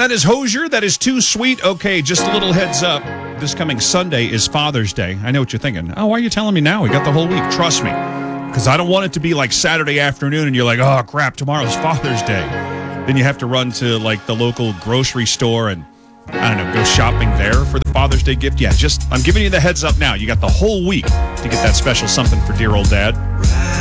That is Hozier. That is Too Sweet. Okay, just a little heads up. This coming Sunday is Father's Day. I know what you're thinking. Oh, why are you telling me now? We got the whole week. Trust me. Because I don't want it to be like Saturday afternoon and you're like, oh, crap, tomorrow's Father's Day. Then you have to run to like the local grocery store and, I don't know, go shopping there for the Father's Day gift. Yeah, I'm giving you the heads up now. You got the whole week to get that special something for dear old dad.